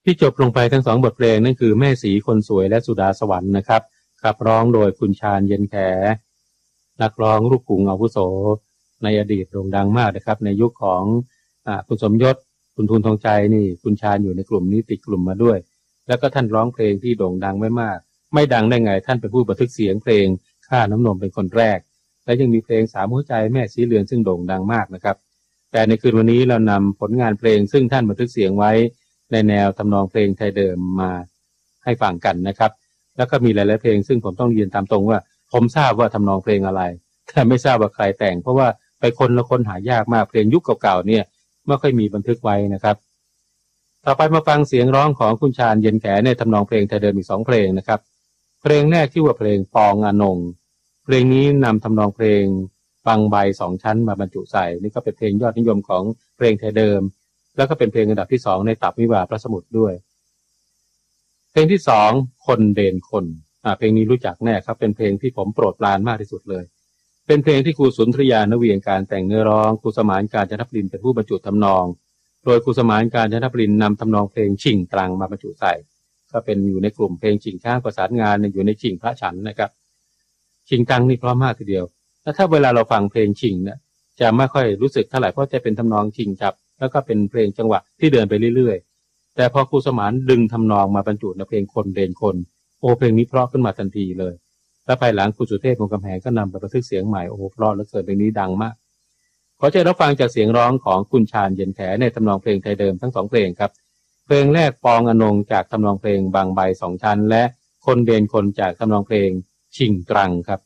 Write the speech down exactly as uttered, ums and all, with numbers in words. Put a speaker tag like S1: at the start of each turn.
S1: ที่จบลงไปทั้งสองบทเพลงนั่นคือแม่สีคนสวยและสุดาสวรรค์นะครับขับร้องโดยคุณชาญเย็นแขนักร้องลูกกรุงอาวุโสในอดีตโด่งดังมากนะครับในยุคของอ่าคุณสมยศคุณทูลทองใจนี่คุณชาญอยู่ในกลุ่มนี้ติดกลุ่มมาด้วยแล้วก็ท่านร้องเพลงที่โด่งดังไม่มากไม่ดังได้ไงท่านเป็นผู้บันทึกเสียงเพลงข้าน้ำนมเป็นคนแรกและยังมีเพลงสามหัวใจแม่สีเรือนซึ่งโด่งดังมากนะครับแต่ในคืนวันนี้เรานำผลงานเพลงซึ่งท่านบันทึกเสียงไว้ในแนวทำนองเพลงไทยเดิมมาให้ฟังกันนะครับแล้วก็มีหลายๆเพลงซึ่งผมต้องเรียนตามตรงว่าผมทราบว่าทำนองเพลงอะไรแต่ไม่ทราบว่าใครแต่งเพราะว่าไปคนละคนหายากมากเพลงยุคเก่าๆเนี่ยไม่ค่อยมีบันทึกไว้นะครับต่อไปมาฟังเสียงร้องของคุณชาญเย็นแขในทำนองเพลงไทยเดิมอีกสองเพลงนะครับเพลงแรกที่ว่าเพลงปองอนงเพลงนี้นำทำนองเพลงบางใบสองชั้นมาบรรจุใส่นี่ก็เป็นเพลงยอดนิยมของเพลงไทยเดิมแล้วก็เป็นเพลงอันดับที่สองในตับวิวาห์พระสมุทรด้วยเพลงที่สองคนเด่นคนอ่าเพลงนี้รู้จักแน่ครับเป็นเพลงที่ผมโปรดปรานมากที่สุดเลยเป็นเพลงที่ครูสุนทรยานเวียงการแต่งเนื้อร้องครูสมานกาญจนปรินเป็นผู้บรรจุทำนองโดยครูสมานกาญจนปรินนำทำนองเพลงชิ่งตรังมาบรรจุใส่ก็เป็นอยู่ในกลุ่มเพลงชิ่งช้างประสานงานอยู่ในชิ่งพระฉันนะครับชิ่งตรังนี่เพราะมากทีเดียวแล้วถ้าเวลาเราฟังเพลงชิ่งเนี่ยจะไม่ค่อยรู้สึกเท่าไหร่เพราะจะเป็นทำนองชิ่งจับแล้วก็เป็นเพลงจังหวะที่เดินไปเรื่อยๆแต่พอครูสมานดึงทำนองมาบรรจุในเพลงคนเด่นคนโอ้เพลงนี้เพราะขึ้นมาทันทีเลยและภายหลังครูสุเทพวงศ์กำแหงก็นำไปบันทึกเสียงใหม่โอ้เพราะแล้วเกิดเพลงนี้ดังมากขอเชิญรับฟังจากเสียงร้องของคุณชาญเย็นแขในทำนองเพลงไทยเดิมทั้งสองเพลงครับเพลงแรกปองอนงจากทำนองเพลงบางใบสองชั้นและคนเด่นคนจากทำนองเพลงชิ่งตรังครับ